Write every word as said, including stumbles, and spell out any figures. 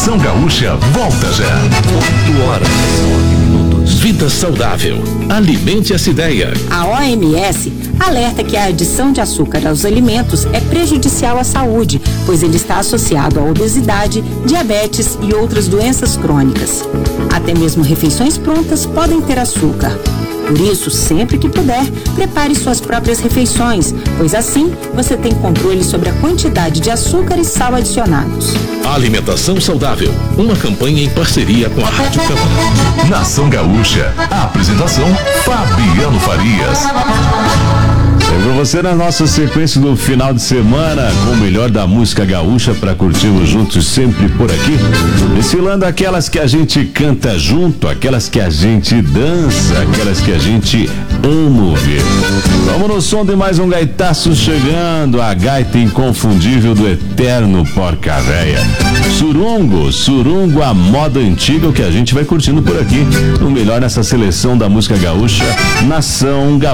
Nação Gaúcha volta já. oito horas e nove minutos. Vida saudável. Alimente essa ideia. A O M S alerta que a adição de açúcar aos alimentos é prejudicial à saúde, pois ele está associado à obesidade, diabetes e outras doenças crônicas. Até mesmo refeições prontas podem ter açúcar. Por isso, sempre que puder, prepare suas próprias refeições, pois assim você tem controle sobre a quantidade de açúcar e sal adicionados. Alimentação saudável, uma campanha em parceria com a Rádio Câmara. Nação Gaúcha, a apresentação Fabiano Farias. Chegou você na nossa sequência do final de semana com o melhor da música gaúcha para curtirmos juntos sempre por aqui. Desfilando aquelas que a gente canta junto, aquelas que a gente dança, aquelas que a gente ama ouvir. Vamos no som de mais um gaitaço chegando, a gaita inconfundível do eterno Porca Véia. Surungo, surungo a moda antiga, o que a gente vai curtindo por aqui. O melhor nessa seleção da música gaúcha, Nação Gaúcha.